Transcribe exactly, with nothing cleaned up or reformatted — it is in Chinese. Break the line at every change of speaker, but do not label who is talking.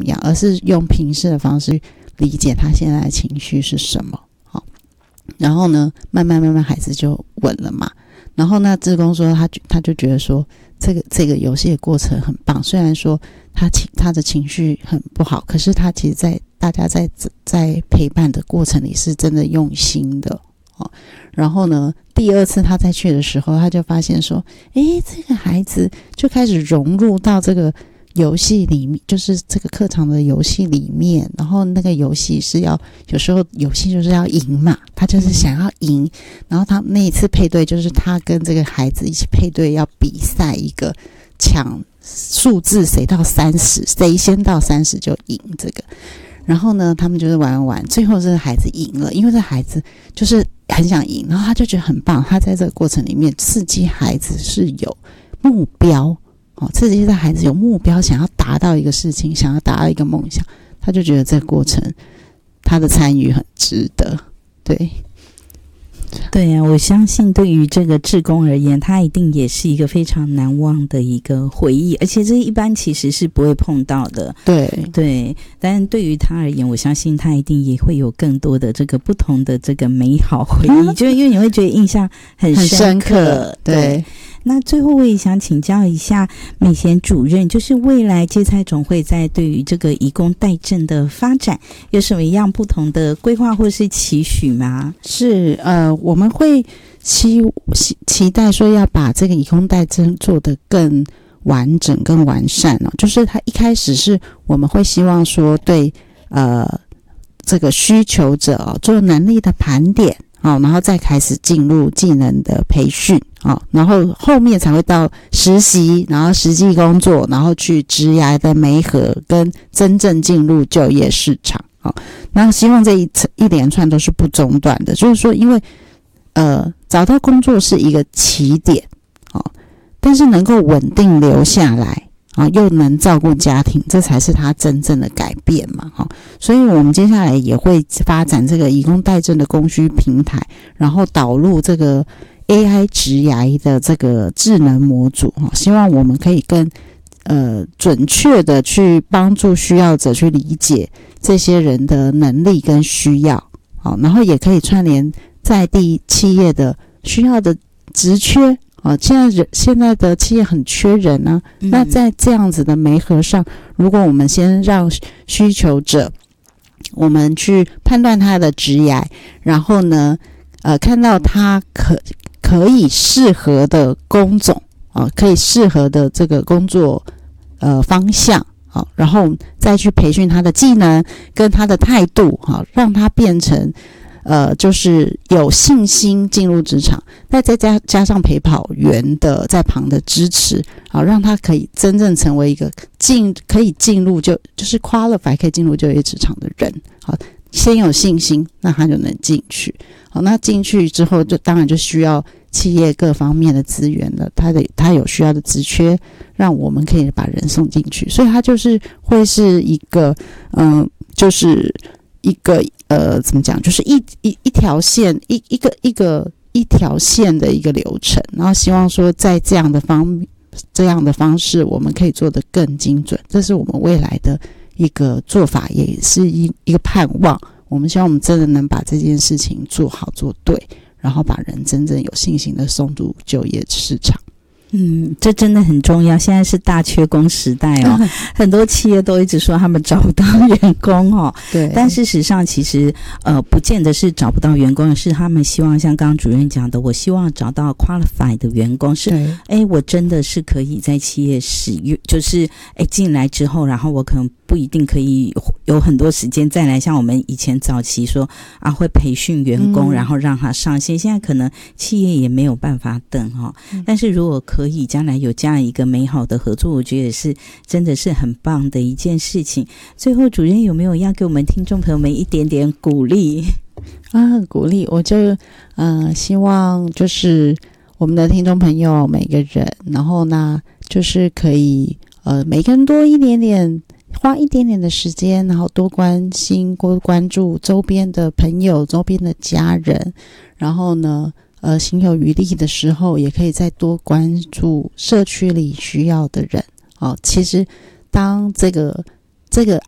么样，而是用平视的方式去理解他现在的情绪是什么。好，然后呢，慢慢慢慢孩子就稳了嘛。然后那志工说他他就觉得说这个这个游戏的过程很棒，虽然说他情他的情绪很不好，可是他其实在大家在在陪伴的过程里是真的用心的。哦，然后呢，第二次他再去的时候，他就发现说，诶，这个孩子就开始融入到这个游戏里面，就是这个课堂的游戏里面，然后那个游戏是要有时候游戏就是要赢嘛，他就是想要赢，然后他那一次配对就是他跟这个孩子一起配对要比赛一个抢数字，谁到三十，谁先到三十就赢这个。然后呢，他们就是玩玩玩，最后这个孩子赢了，因为这孩子就是很想赢，然后他就觉得很棒，他在这个过程里面刺激孩子是有目标。哦，刺激在孩子有目标，想要达到一个事情，想要达到一个梦想，他就觉得这个过程他的参与很值得。对
对啊，我相信对于这个志工而言，他一定也是一个非常难忘的一个回忆，而且这一般其实是不会碰到的。
对
对，但对于他而言，我相信他一定也会有更多的这个不同的这个美好回忆，嗯、就是因为你会觉得印象很深刻。
很深刻对。
对，那最后我也想请教一下美贤主任，就是未来芥菜总会在对于这个以工代赈的发展有什么样不同的规划或是期许吗？
是呃，我们会期期期待说要把这个以工代赈做得更完整、更完善哦。就是它一开始是我们会希望说对呃这个需求者哦做能力的盘点。哦，然后再开始进入技能的培训，哦，然后后面才会到实习，然后实际工作，然后去职涯的媒合，跟真正进入就业市场。哦，然后希望这一一连串都是不中断的，就是说，因为呃找到工作是一个起点，哦，但是能够稳定留下来。啊，又能照顾家庭，这才是他真正的改变嘛，哈、哦。所以我们接下来也会发展这个以工代赈的供需平台，然后导入这个 A I 职涯的这个智能模组，哈、哦，希望我们可以更呃准确的去帮助需要者去理解这些人的能力跟需要，好、哦，然后也可以串联在地企业的需要的职缺。哦，现在人现在的企业很缺人啊、嗯，那在这样子的媒合上，如果我们先让需求者，我们去判断他的职业，然后呢，呃，看到他可可以适合的工种啊、呃，可以适合的这个工作呃方向啊、呃，然后再去培训他的技能跟他的态度，哈、呃，让他变成。呃，就是有信心进入职场，再再加加上陪跑员的在旁的支持，好让他可以真正成为一个进可以进入就就是 qualify 可以进入就业职场的人。好，先有信心，那他就能进去。好，那进去之后就当然就需要企业各方面的资源了，他的他有需要的职缺，让我们可以把人送进去，所以他就是会是一个嗯、呃，就是一个。呃，怎么讲？就是一一一条线，一一个一个一条线的一个流程，然后希望说在这样的方这样的方式，我们可以做得更精准，这是我们未来的一个做法，也是一一个盼望。我们希望我们真的能把这件事情做好做对，然后把人真正有信心的送入就业市场。
嗯，这真的很重要。现在是大缺工时代哦，很多企业都一直说他们找不到员工哦。
对，
但事实上其实呃，不见得是找不到员工，是他们希望像刚刚主任讲的，我希望找到 qualified 的员工，是哎，我真的是可以在企业使用，就是哎进来之后，然后我可能不一定可以有很多时间再来，像我们以前早期说啊会培训员工，嗯、然后让他上线，现在可能企业也没有办法等哈、哦嗯。但是如果可以将来有这样一个美好的合作，我觉得是真的是很棒的一件事情。最后主任有没有要给我们听众朋友们一点点鼓励
啊？鼓励我就呃希望就是我们的听众朋友每个人，然后呢就是可以呃每个人多一点点，花一点点的时间，然后多关心多关注周边的朋友、周边的家人，然后呢呃，行有余力的时候，也可以再多关注社区里需要的人。哦，其实当这个这个